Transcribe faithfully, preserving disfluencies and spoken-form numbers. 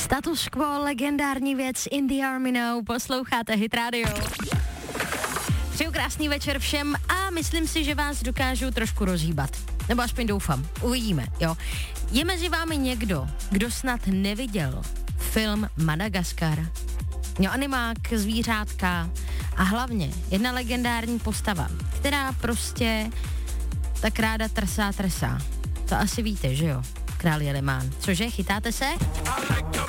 Status Quo, legendární věc In the Army Now, posloucháte Hit Radio. Přeju krásný večer všem a myslím si, že vás dokážu trošku rozhýbat. Nebo aspoň doufám. Uvidíme, jo. Je mezi vámi někdo, kdo snad neviděl film Madagaskar? Jo, animák, zvířátka a hlavně jedna legendární postava, která prostě tak ráda trsá, trsá. To asi víte, že jo? Král Jelemán. Cože, chytáte se?